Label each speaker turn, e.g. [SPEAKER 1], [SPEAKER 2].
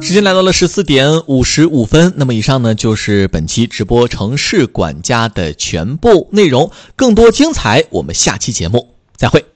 [SPEAKER 1] 时间来到了14:55，那么以上呢就是本期直播城市管家的全部内容，更多精彩我们下期节目再会。